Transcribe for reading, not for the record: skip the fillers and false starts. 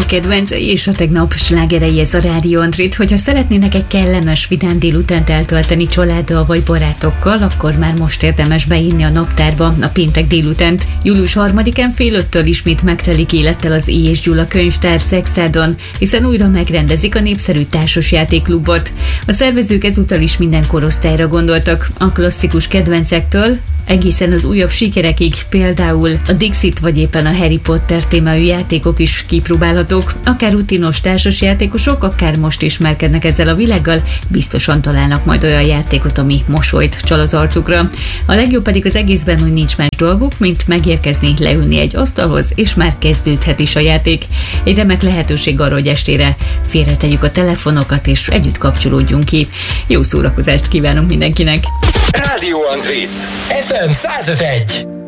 kedvencei és a tegnap slágerei, ez a Rádió Andrit. Hogyha szeretnének egy kellemes, vidám délutánt eltölteni családdal vagy barátokkal, akkor már most érdemes beírni a naptárba a péntek délutánt. Július 3-án fél 5-től ismét megtelik élettel az I. és Gyula könyvtár Szekszádon, hiszen újra megrendezik a népszerű társasjátékklubot. A szervezők ezúttal is minden korosztályra gondoltak, a klasszikus kedvencektől egészen az újabb sikerekig, például a Dixit vagy éppen a Harry Potter témájú játékok is kipróbálhatók. Akár rutinos társasjátékosok, akár most ismerkednek ezzel a világgal, biztosan találnak majd olyan játékot, ami mosolyt csal az arcukra. A legjobb pedig az egészben, hogy nincs más dolguk, mint megérkezni, leülni egy asztalhoz, és már kezdődhet is a játék. Egy remek lehetőség arra, hogy estére félretegyük a telefonokat, és együtt kapcsolódjunk ki. Jó szórakozást kívánunk mindenkinek! Rádió Andrit, FM 105.1.